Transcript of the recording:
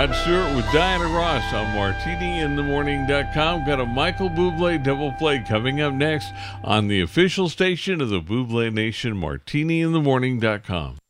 Rod Stewart with Diana Ross on MartiniInTheMorning.com. Got a Michael Bublé double play coming up next on the official station of the Bublé Nation, MartiniInTheMorning.com.